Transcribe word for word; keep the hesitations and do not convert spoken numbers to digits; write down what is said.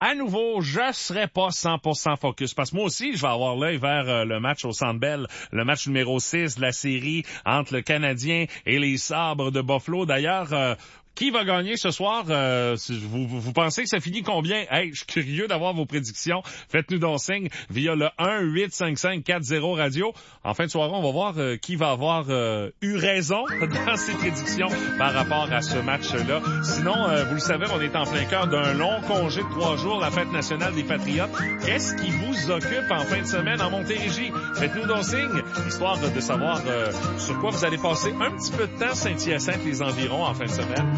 à nouveau, je serai pas cent pour cent focus parce que moi aussi, je vais avoir l'œil vers euh, le match au Centre Bell, le match numéro six de la série entre le Canadien et les Sabres de Buffalo. D'ailleurs, euh, qui va gagner ce soir? Euh, vous, vous, vous pensez que ça finit combien? Hey, je suis curieux d'avoir vos prédictions. Faites-nous donc signe via le un huit cinq cinq quatre zéro radio. En fin de soirée, on va voir euh, qui va avoir euh, eu raison dans ses prédictions par rapport à ce match-là. Sinon, euh, vous le savez, on est en plein cœur d'un long congé de trois jours, la fête nationale des Patriotes. Qu'est-ce qui vous occupe en fin de semaine en Montérégie? Faites-nous donc signe, histoire de savoir euh, sur quoi vous allez passer un petit peu de temps Saint-Hyacinthe, les environs, en fin de semaine.